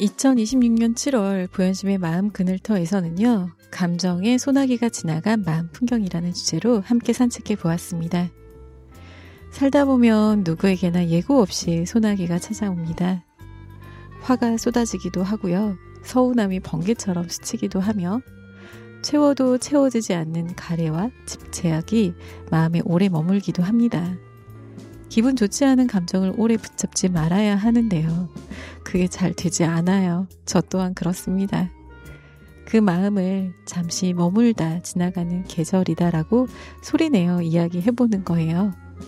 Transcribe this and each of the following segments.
2026년 7월 보현심의 마음 그늘터에서는요. 감정의 소나기가 지나간 마음 풍경이라는 주제로 함께 산책해 보았습니다. 살다 보면 누구에게나 예고 없이 소나기가 찾아옵니다. 화가 쏟아지기도 하고요. 서운함이 번개처럼 스치기도 하며 채워도 채워지지 않는 가래와 집제약이 마음에 오래 머물기도 합니다. 기분 좋지 않은 감정을 오래 붙잡지 말아야 하는데요. 그게 잘 되지 않아요. 저 또한 그렇습니다. 그 마음을 잠시 머물다 지나가는 계절이다라고 소리내어 이야기해보는 거예요.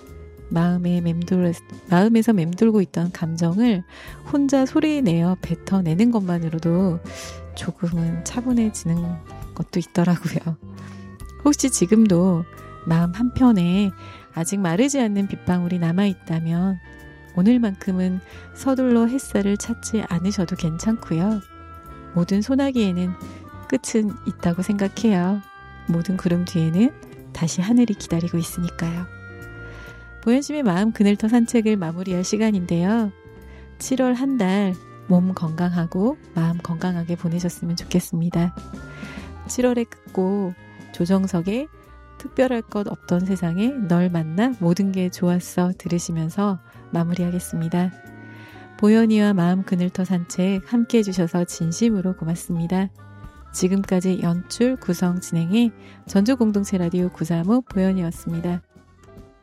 마음에서 맴돌고 있던 감정을 혼자 소리내어 뱉어내는 것만으로도 조금은 차분해지는 것도 있더라고요. 혹시 지금도 마음 한편에 아직 마르지 않는 빗방울이 남아있다면 오늘만큼은 서둘러 햇살을 찾지 않으셔도 괜찮고요. 모든 소나기에는 끝은 있다고 생각해요. 모든 구름 뒤에는 다시 하늘이 기다리고 있으니까요. 보현심의 마음 그늘터 산책을 마무리할 시간인데요. 7월 한 달 몸 건강하고 마음 건강하게 보내셨으면 좋겠습니다. 7월의 끝곡 조정석의 특별할 것 없던 세상에 널 만나 모든 게 좋았어 들으시면서 마무리하겠습니다. 보현이와 마음 그늘터 산책 함께 해주셔서 진심으로 고맙습니다. 지금까지 연출 구성 진행의 전주공동체 라디오 935 보현이었습니다.